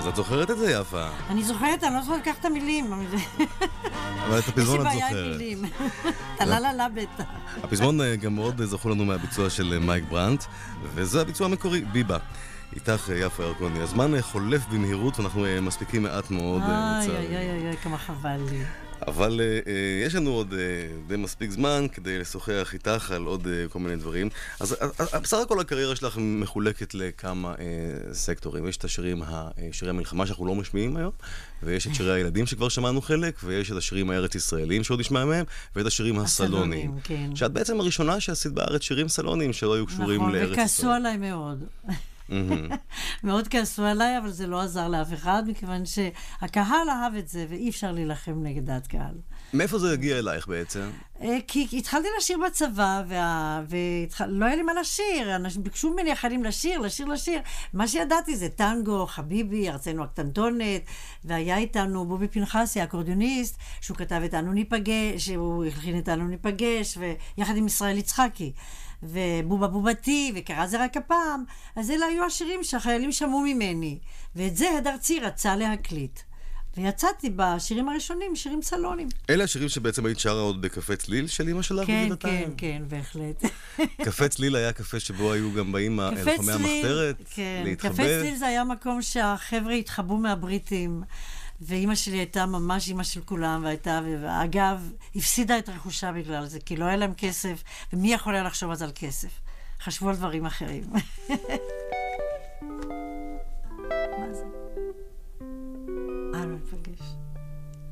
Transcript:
את זוכרת את זה, יפה? אני זוכרת, אני לא זוכרת לקחת את המילים. אבל את הפזמון את יש לי בעיה עם זוכרת. מילים. טללה בטח. הפזמון גם מאוד זכו לנו מהביצוע של מייק ברנט, וזה הביצוע המקורי, ביבה. איתך יפה ירקוני. הזמן חולף במהירות ואנחנו מספיקים מעט מאוד. איי, כמה חבל לי. אבל יש לנו עוד די מספיק זמן כדי לשוחח איתך על עוד כל מיני דברים. אז בסך הכל הקריירה שלך מחולקת לכמה סקטורים. יש את שירי המלחמה שאנחנו לא משמיעים היום, ויש את שירי הילדים שכבר שמענו חלק, ויש את השירים הארץ ישראלים שעוד נשמע מהם, ואת השירים הסלונים. כן. שאת בעצם הראשונה שעשית בארץ שירים סלונים שלא היו קשורים לארץ ישראל. נכון, וכעסו עליי מאוד. מאוד כעסו עליי, אבל זה לא עזר לאף אחד, מכיוון שהקהל אהב את זה, ואי אפשר להילחם נגד דעת קהל. מאיפה זה הגיע אלייך בעצם? כי התחלתי לשיר בצבא, ולא היה לי מה לשיר. אנשים ביקשו ממני אחרים לשיר. מה שידעתי זה טנגו, חביבי, ארצנו הקטנטונת, והיה איתנו בובי פנחסי, האקורדיוניסט, שהוא כתב את אנו ניפגש, שהוא הכין את אנו ניפגש, ויחד עם ישראל יצחקי. ובובה בובתי, וקרא זה רק הפעם. אז אלה היו השירים שהחיילים שמעו ממני. ואת זה הדר ציר רצה להקליט. ויצאתי בשירים הראשונים, שירים סלונים. אלה השירים שבעצם היית שרה עוד בקפה צליל של אמא שלך? כן, בהחלט. קפה צליל היה קפה שבו היו גם באים לוחמי המחתרת להתחבא? קפה צליל זה היה מקום שהחבר'ה התחבאו מהבריטים. ואימא שלי הייתה ממש אימא של כולם, ואגב, הפסידה את רכושה בגלל זה, כי לא היה להם כסף, ומי יכול היה לחשוב אז על כסף? חשבו על דברים אחרים.